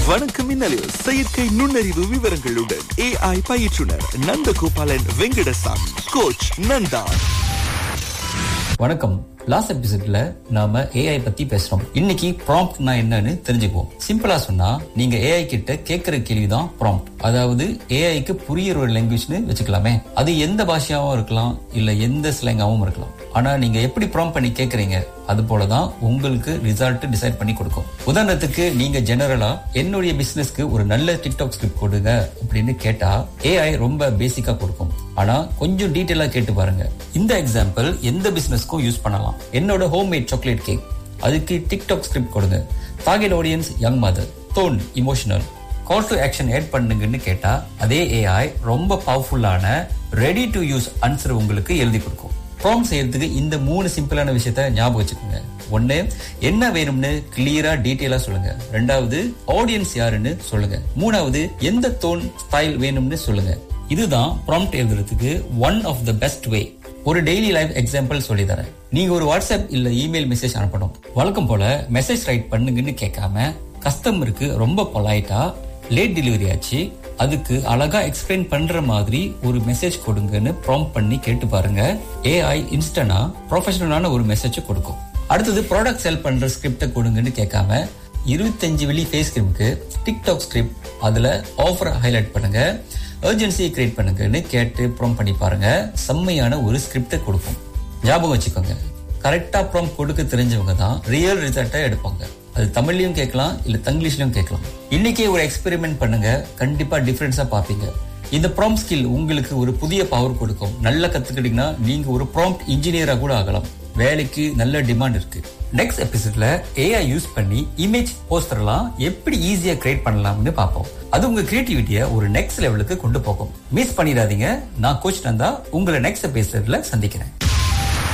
வணக்கம் மின்னலில் செயற்கை நுண்ணறிவு விவரங்களுடன் AI பயிற்றுனர் நந்தகோபாலன் வெங்கடசாமி, கோச் நந்தா. வணக்கம். லாஸ்ட் எபிசோட்ல நாம AI பத்தி பேசுறோம். இன்னைக்கு ப்ராம்ப்ட்னா என்னன்னு தெரிஞ்சுக்குவோம். சிம்பிளா சொன்னா, நீங்க AI கிட்ட கேட்கிற கேள்விதான் ப்ராம்ப்ட். அதாவது AIக்கு புரியுற ஒரு லாங்குவேஜ்னு வச்சுக்கலாமே. அது எந்த பாஷையாவும் இருக்கலாம், இல்ல எந்த ஸ்லாங்காவும் இருக்கலாம். ஆனா நீங்க எப்படி ப்ராம்ப்ட் பண்ணி கேக்குறீங்க, அது போலதான் உங்களுக்கு ரிசல்ட் டிசைட் பண்ணி கொடுக்கும். உதாரணத்துக்கு, நீங்க ஜெனரலா என்னுடைய பிசினஸ்க்கு ஒரு நல்ல டிக்டாக் ஸ்கிரிப்ட் கொடுங்க அப்படின்னு கேட்டா AI ரொம்ப பேசிக்கா கொடுக்கும். ஆனா கொஞ்சம் டீடைலா கேட்டு பாருங்க. இந்த எக்ஸாம்பிள் எந்த பிசினஸ்க்கும் யூஸ் பண்ணலாம். என்னோட ஹோம்மேட் சாக்லேட் கேக், அதுக்கு டிக்டாக் ஸ்கிரிப்ட் கொடுங்க. Target audience young mother, tone emotional, call to action add பண்ணுங்கன்னு கேட்டா அதே AI ரொம்ப பவர்ஃபுல்லான ரெடி டு யூஸ் ஆன்சர் உங்களுக்கு எழுதி கொடுக்கும். ப்ராம்ப்ட் செய்யறதுக்கு இந்த 3 சிம்பிளான விஷயத்த ஞாபகம் வச்சுக்கோங்க. 1, என்ன வேணும்னு கிளியரா டீடைலா சொல்லுங்க. 2, ஆடியன்ஸ் யாருன்னு சொல்லுங்க. 3, எந்த டோன் ஸ்டைல் வேணும்னு சொல்லுங்க. இதுதான் ப்ராம்ப்ட் எழுதுறதுக்கு one of the best way. ஒரு டெய்லி லைஃப் எக்ஸாம்பிள் சொல்லி தரேன். நீங்க ஒரு வாட்ஸ்அப் இல்ல இமெயில் மெசேஜ் அனுப்பணும். வழக்கம் போல மெசேஜ் ரைட் பண்ணுங்கன்னு கேட்காம, கஸ்டமருக்கு ரொம்ப பொலைட்டா லேட் டெலிவரி ஆச்சு, அதுக்கு அழகா எக்ஸ்பிளைன் பண்ற மாதிரி ஒரு மெசேஜ் கொடுங்கன்னு ப்ராம்ப்ட் பண்ணி கேட்டு பாருங்க. AI இன்ஸ்டன்டா ப்ரொஃபஷனலான ஒரு மெசேஜ் கொடுக்கும். அடுத்தது, ப்ராடக்ட் செல் பண்ற ஸ்கிரிப்ட கொடுங்கன்னு கேட்காம 25 வெள்ளி ஃபேஸ் கிரீம்க்கு டிக்டாக் ஸ்கிரிப்ட், அதுல ஆஃபர் ஹைலைட் பண்ணுங்க, அர்ஜென்சியை கிரியேட் பண்ணுங்கன்னு கேட்டு ப்ராம்ப்ட் பண்ணி பாருங்க. செம்மையான ஒரு ஸ்கிரிப்ட கொடுக்கும். ஞாபகம் வச்சுக்கோங்க, கரெக்டா ப்ராம்ப்ட் கொடுக்க தெரிஞ்சவங்க தான் ரியல் ரிசல்ட்டை எடுப்பாங்க. அது தமிழ்லயும் கேட்கலாம், இல்ல தங்கிலீஷ்லயும் கேட்கலாம். இன்னைக்கே ஒரு எக்ஸ்பெரிமெண்ட் பண்ணுங்க, கண்டிப்பா டிஃபரன்ஸா பாப்பீங்க. இந்த ப்ராம்ப்ட் ஸ்கில் உங்களுக்கு ஒரு புதிய பவர் கொடுக்கும். நல்லா கத்துக்கிட்டீங்கன்னா நீங்க ஒரு ப்ராம்ப்ட் இன்ஜினியரா கூட ஆகலாம். வேலைக்கு நல்ல டிமாண்ட் இருக்கு. நெக்ஸ்ட் எபிசோட்ல AI யூஸ் பண்ணி இமேஜ் போஸ்டர்லாம் எப்படி ஈஸியா கிரியேட் பண்ணலாம்னு பார்ப்போம். அது உங்க கிரியேட்டிவிட்டியை ஒரு நெக்ஸ்ட் லெவலுக்கு கொண்டு போகும். மிஸ் பண்ணிடாதீங்க. நான் கோச் நந்தா உங்களை நெக்ஸ்ட் எபிசோட்ல சந்திக்கிறேன்.